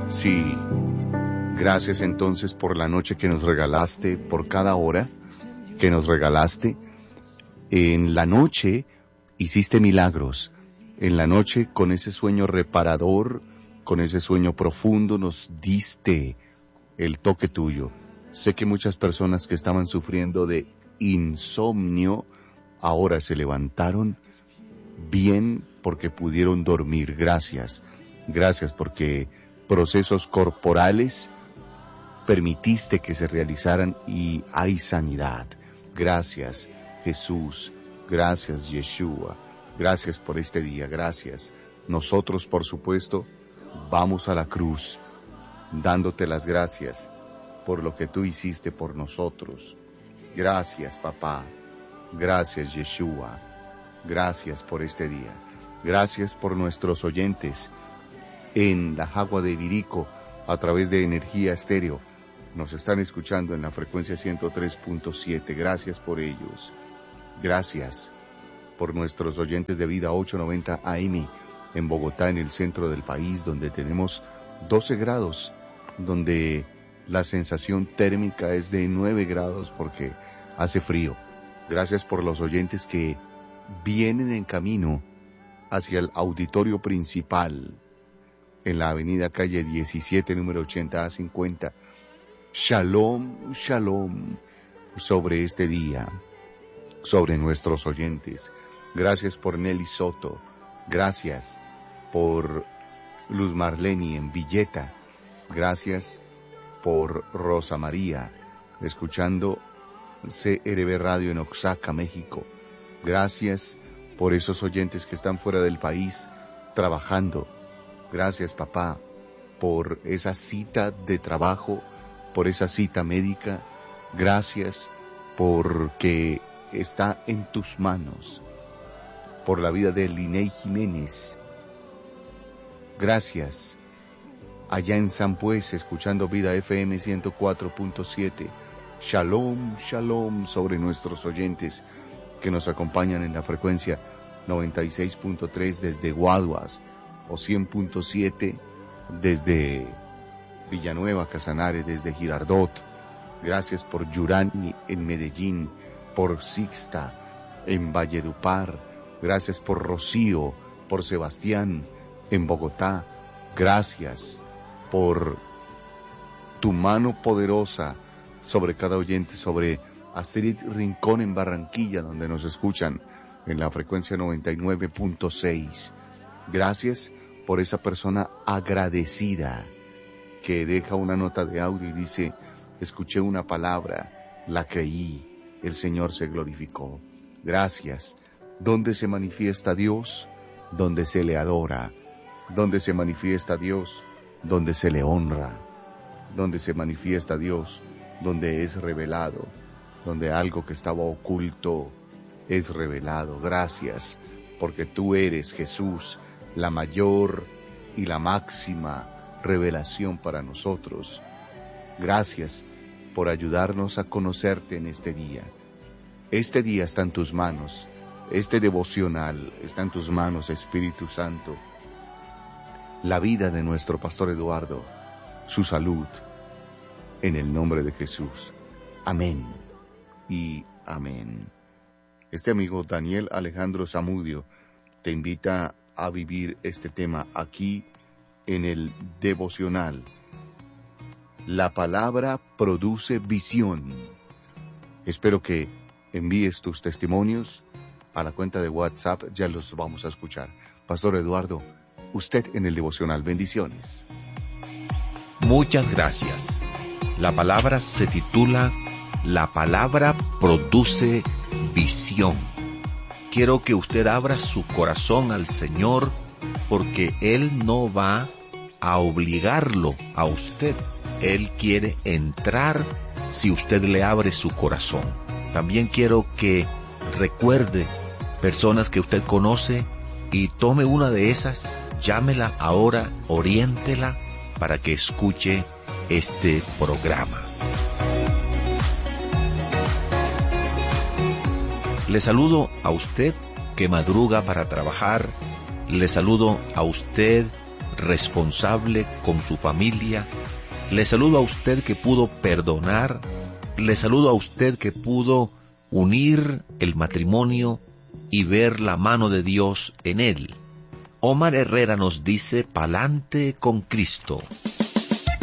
Sí, gracias entonces por la noche que nos regalaste, por cada hora que nos regalaste. En la noche hiciste milagros. En la noche, con ese sueño reparador, con ese sueño profundo, nos diste el toque tuyo. Sé que muchas personas que estaban sufriendo de insomnio ahora se levantaron bien porque pudieron dormir. Gracias. Gracias porque procesos corporales permitiste que se realizaran y hay sanidad. Gracias, Jesús. Gracias, Yeshua. Gracias por este día. Gracias. Nosotros, por supuesto, vamos a la cruz dándote las gracias por lo que tú hiciste por nosotros. Gracias, papá. Gracias, Yeshua. Gracias por este día. Gracias por nuestros oyentes en la Jagua de Ibirico a través de Energía Estéreo. Nos están escuchando en la frecuencia 103.7. Gracias por ellos. Gracias por nuestros oyentes de Vida 890 AM en Bogotá, en el centro del país, donde tenemos 12 grados, donde la sensación térmica es de 9 grados porque hace frío. Gracias por los oyentes que vienen en camino hacia el auditorio principal en la avenida calle 17, número 80 a 50. Shalom, shalom sobre este día, sobre nuestros oyentes. Gracias por Nelly Soto. Gracias por Luz Marleni en Villeta. Gracias por Rosa María, escuchando CRB Radio en Oaxaca, México. Gracias por esos oyentes que están fuera del país trabajando. Gracias, papá, por esa cita de trabajo, por esa cita médica. Gracias porque está en tus manos. Por la vida de Liney Jiménez. Gracias. Allá en San Pues, escuchando Vida FM 104.7. Shalom, shalom sobre nuestros oyentes que nos acompañan en la frecuencia 96.3 desde Guaduas o 100.7 desde Villanueva, Casanare, desde Girardot. Gracias por Yurani en Medellín, por Sixta en Valledupar. Gracias por Rocío, por Sebastián en Bogotá. Gracias por tu mano poderosa sobre cada oyente, sobre Astrid Rincón en Barranquilla, donde nos escuchan en la frecuencia 99.6. Gracias por esa persona agradecida que deja una nota de audio y dice: escuché una palabra, la creí, el Señor se glorificó. Gracias. ¿Dónde se manifiesta Dios? Donde se le adora. ¿Dónde se manifiesta Dios? Donde se le honra. ¿Dónde se manifiesta Dios? Donde es revelado. Donde algo que estaba oculto es revelado. Gracias, porque tú eres, Jesús, la mayor y la máxima revelación para nosotros. Gracias por ayudarnos a conocerte en este día. Este día está en tus manos. Este devocional está en tus manos, Espíritu Santo. La vida de nuestro pastor Eduardo, su salud, en el nombre de Jesús. Amén y amén. Este amigo Daniel Alejandro Zamudio te invita a vivir este tema aquí en el devocional. La palabra produce visión. Espero que envíes tus testimonios a la cuenta de WhatsApp, ya los vamos a escuchar. Pastor Eduardo, usted en el devocional. Bendiciones. Muchas gracias. La palabra se titula La palabra produce visión. Quiero que usted abra su corazón al Señor, porque Él no va a obligarlo a usted. Él quiere entrar si usted le abre su corazón. También quiero que recuerde personas que usted conoce y tome una de esas, llámela ahora, oriéntela para que escuche este programa. Le saludo a usted que madruga para trabajar. Le saludo a usted responsable con su familia. Le saludo a usted que pudo perdonar. Le saludo a usted que pudo unir el matrimonio y ver la mano de Dios en él. Omar Herrera nos dice: pa'lante con Cristo.